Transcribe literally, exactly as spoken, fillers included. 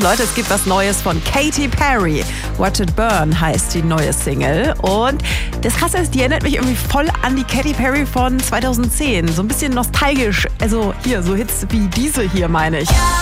Leute, es gibt was Neues von Katy Perry. Watch It Burn heißt die neue Single. Und das Krasse ist, die erinnert mich irgendwie voll an die Katy Perry von zweitausendzehn. So ein bisschen nostalgisch. Also hier, so Hits wie diese hier, meine ich.